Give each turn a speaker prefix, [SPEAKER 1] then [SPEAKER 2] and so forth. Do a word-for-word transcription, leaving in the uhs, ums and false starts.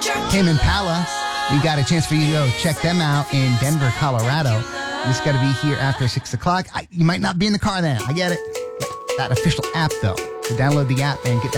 [SPEAKER 1] Tame Impala. We got a chance for you to go check them out in Denver, Colorado. You just got to be here after six o'clock. I, you might not be in the car then. I get it. That official app, though. So download the app and get that.